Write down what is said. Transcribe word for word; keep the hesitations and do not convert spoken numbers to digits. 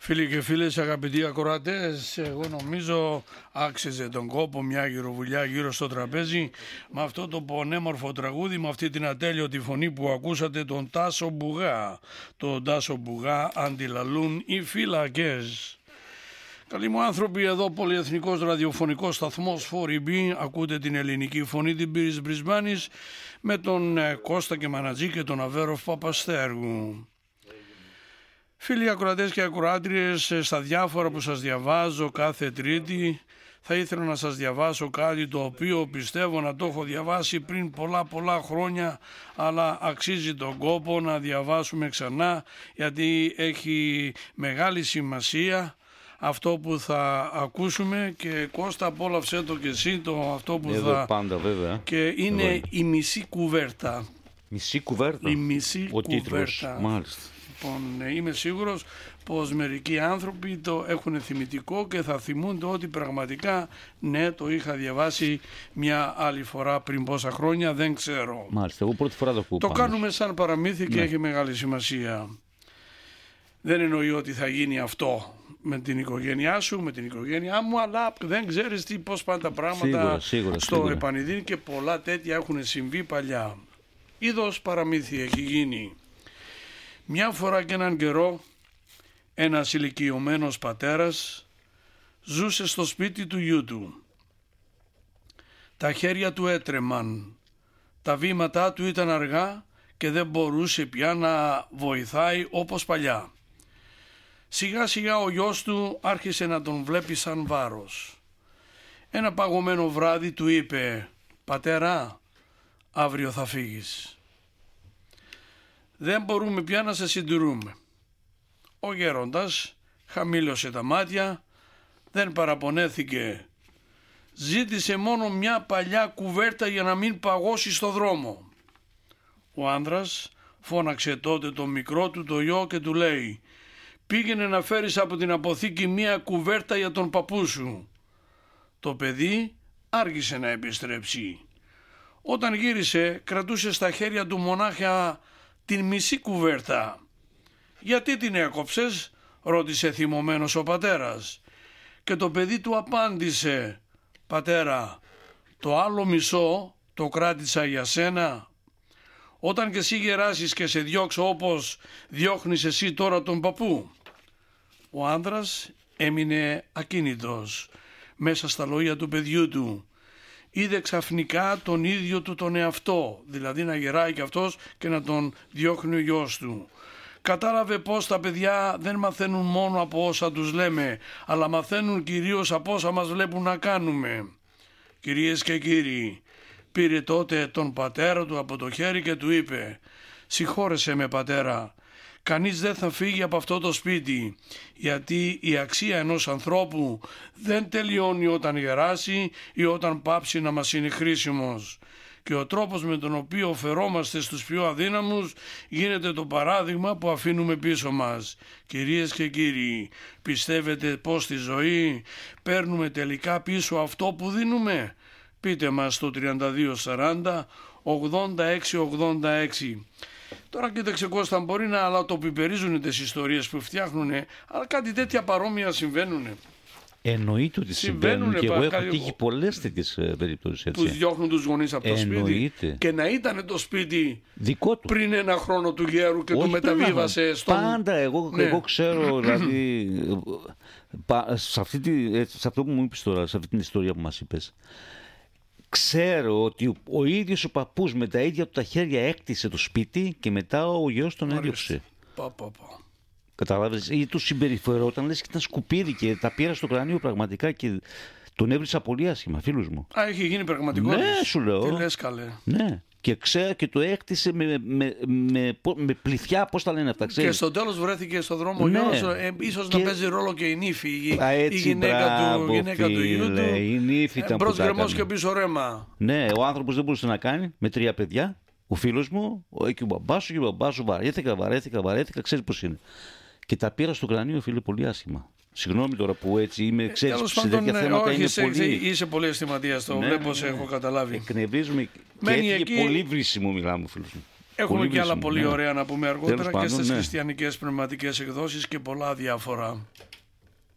Φίλοι και φίλες, αγαπητοί ακροατές, εγώ νομίζω άξιζε τον κόπο μια γυροβουλιά γύρω στο τραπέζι με αυτό το πονέμορφο τραγούδι, με αυτή την ατέλειωτη φωνή που ακούσατε, τον Τάσο Μπουγά. Τον Τάσο Μπουγά αντιλαλούν οι φύλακες. Καλοί μου άνθρωποι, εδώ πολυεθνικός ραδιοφωνικός σταθμός φορ μπι, ακούτε την ελληνική φωνή την Πύρης Μπρισμπάνης με τον Κώστα και Μανατζή και τον Αβέροφ Παπαστέργου. Φίλοι ακροατές και ακροάτριες, στα διάφορα που σας διαβάζω κάθε Τρίτη, θα ήθελα να σας διαβάσω κάτι το οποίο πιστεύω να το έχω διαβάσει πριν πολλά πολλά χρόνια, αλλά αξίζει τον κόπο να διαβάσουμε ξανά, γιατί έχει μεγάλη σημασία αυτό που θα ακούσουμε. Και Κώστα, απόλαυσέ το και εσύ το αυτό που Εδώ θα... πάντα βέβαια. Και είναι Εδώ. η μισή κουβέρτα. Μισή κουβέρτα. Η μισή Ο κουβέρτα. τίτλος, μάλιστα. Λοιπόν, είμαι σίγουρος πως μερικοί άνθρωποι το έχουν θυμητικό και θα θυμούνται ότι πραγματικά ναι, το είχα διαβάσει μια άλλη φορά πριν πόσα χρόνια, δεν ξέρω. Μάλιστα, εγώ πρώτη φορά το ακούω. Το πάντως. κάνουμε σαν παραμύθι και Ναι. έχει μεγάλη σημασία. Δεν εννοεί ότι θα γίνει αυτό με την οικογένειά σου, με την οικογένειά μου, αλλά δεν ξέρεις τι, πώς πάνε τα πράγματα Σίγουρα, σίγουρα, στο σίγουρα. επανειδήν, και πολλά τέτοια έχουν συμβεί παλιά. Είδος παραμύθι έχει γίνει. Μια φορά και έναν καιρό ένας ηλικιωμένος πατέρας ζούσε στο σπίτι του γιού του. Τα χέρια του έτρεμαν, τα βήματά του ήταν αργά και δεν μπορούσε πια να βοηθάει όπως παλιά. Σιγά σιγά ο γιος του άρχισε να τον βλέπει σαν βάρος. Ένα παγωμένο βράδυ του είπε «Πατέρα, αύριο θα φύγεις. Δεν μπορούμε πια να σε συντηρούμε». Ο γέροντας χαμήλωσε τα μάτια, δεν παραπονέθηκε. Ζήτησε μόνο μια παλιά κουβέρτα για να μην παγώσει στο δρόμο. Ο άνδρας φώναξε τότε το μικρό του το γιο και του λέει «Πήγαινε να φέρεις από την αποθήκη μια κουβέρτα για τον παππού σου». Το παιδί άργησε να επιστρέψει. Όταν γύρισε κρατούσε στα χέρια του μονάχα την μισή κουβέρτα. «Γιατί την έκοψες?» ρώτησε θυμωμένος ο πατέρας. Και το παιδί του απάντησε «Πατέρα, το άλλο μισό το κράτησα για σένα. Όταν και εσύ γεράσεις και σε διώξω όπως διώχνεις εσύ τώρα τον παππού». Ο άνδρας έμεινε ακίνητος μέσα στα λόγια του παιδιού του. Είδε ξαφνικά τον ίδιο του τον εαυτό, δηλαδή να γεράει και αυτός και να τον διώχνει ο γιος του. Κατάλαβε πως τα παιδιά δεν μαθαίνουν μόνο από όσα τους λέμε, αλλά μαθαίνουν κυρίως από όσα μας βλέπουν να κάνουμε. Κυρίες και κύριοι, πήρε τότε τον πατέρα του από το χέρι και του είπε «Συγχώρεσέ με, πατέρα, κανείς δεν θα φύγει από αυτό το σπίτι, γιατί η αξία ενός ανθρώπου δεν τελειώνει όταν γεράσει ή όταν πάψει να μας είναι χρήσιμος. Και ο τρόπος με τον οποίο φερόμαστε στους πιο αδύναμους γίνεται το παράδειγμα που αφήνουμε πίσω μας. Κυρίες και κύριοι, πιστεύετε πως στη ζωή παίρνουμε τελικά πίσω αυτό που δίνουμε? Πείτε μας στο τριάντα δύο σαράντα ογδόντα έξι ογδόντα έξι. Τώρα κοίταξε Κώστα, μπορεί να αλατοπιπερίζουν τις ιστορίες που φτιάχνουν, αλλά κάτι τέτοια παρόμοια συμβαίνουν. Εννοείται ότι συμβαίνουν, και εγώ έχω τύχει πολλές τέτοιες περιπτώσεις. Τους διώχνουν τους γονείς από το Εννοείται. σπίτι. Και να ήταν το σπίτι δικό του πριν ένα χρόνο του γέρου και Όχι το μεταβίβασε στον... Πάντα εγώ, Ναι. εγώ ξέρω, δηλαδή, πα- σε, αυτή τη, έτσι, σε αυτό που μου είπες τώρα, σε αυτή την ιστορία που μας είπες, ξέρω ότι ο, ο ίδιος ο παππούς με τα ίδια του τα χέρια έκτισε το σπίτι και μετά ο γιος τον έδιωξε. Πα, πα, πα. Καταλάβες, ή του συμπεριφερόταν λες και ήταν σκουπίδι και τα πήρα στο κρανίο πραγματικά και τον έβρισα πολύ άσχημα, φίλους μου. Α, έχει γίνει πραγματικότητα. Ναι, σου λέω. Τι λες καλέ. Ναι, και ξέρω και το έκτισε με, με, με, με πληθιά, πώς τα λένε αυτά, ξέρεις. Και στο τέλος βρέθηκε στο δρόμο Ναι. ο γιος, ε, ίσως Και- να παίζει ρόλο και η νύφη, η, Α, η έτσι, γυναίκα, μπράβο, του, γυναίκα του γιού του. φίλε, η νύφη ήταν που μπρος τα γκρεμός έκανε. και πίσω ρέμα. Ναι, ο άνθρωπος δεν μπορούσε να κάνει με τρία παιδιά. Ο φίλος μου, ο, και ο μπαμπάς σου και ο μπαμπάς σου, βαρέθηκα, βαρέθηκα, βαρέθηκα, ξέρεις πώς είναι. Και τα πήρα στο κρανίο, φίλε, πολύ άσχημα. Συγγνώμη τώρα που έτσι είμαι, ξέρεις, Τέλος σε πάντων, τέτοια ναι, θέματα όχι, είναι είσαι, πολύ... είσαι πολύ αισθηματίας, το Ναι, βλέπω, ναι, σε ναι. έχω καταλάβει. Εκνευρίζουμε και Μένει έφυγε εκεί- πολύ βρίσιμο, μιλάμε, φίλος μου. Έχουμε Πολύ και άλλα βρίσιμο, πολύ ναι. ωραία να πούμε αργότερα Τέλος και πάντων, στις ναι. χριστιανικές πνευματικές εκδόσεις και πολλά διάφορα.